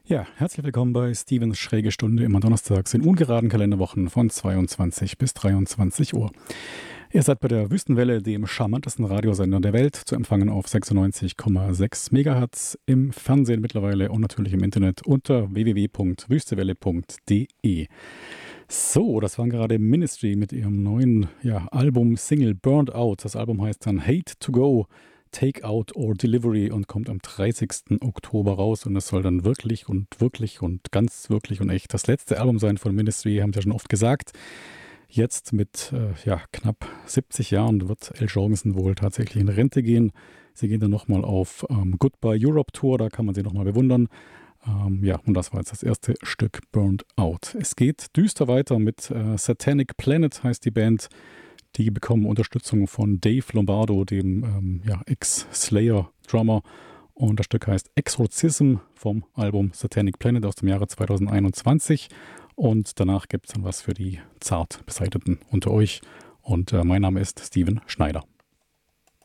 Ja, herzlich willkommen bei Stevens Schräge Stunde, immer donnerstags in ungeraden Kalenderwochen von 22 bis 23 Uhr. Ihr seid bei der Wüstenwelle, dem charmantesten Radiosender der Welt, zu empfangen auf 96,6 Megahertz, im Fernsehen mittlerweile und natürlich im Internet unter www.wüstewelle.de. So, das waren gerade Ministry mit ihrem neuen Album-Single Burned Out. Das Album heißt dann Hate to Go, Takeout or Delivery und kommt am 30. Oktober raus. Und es soll dann wirklich und ganz wirklich und echt das letzte Album sein von Ministry, haben sie ja schon oft gesagt. Jetzt mit knapp 70 Jahren wird Al Jourgensen wohl tatsächlich in Rente gehen. Sie gehen dann nochmal auf Goodbye Europe Tour, da kann man sie nochmal bewundern. Und das war jetzt das erste Stück Burned Out. Es geht düster weiter mit Satanic Planet, heißt die Band. Die bekommen Unterstützung von Dave Lombardo, dem Ex-Slayer-Drummer. Und das Stück heißt Exorcism vom Album Satanic Planet aus dem Jahre 2021. Und danach gibt es dann was für die zart Beseiteten unter euch. Und mein Name ist Steven Schneider.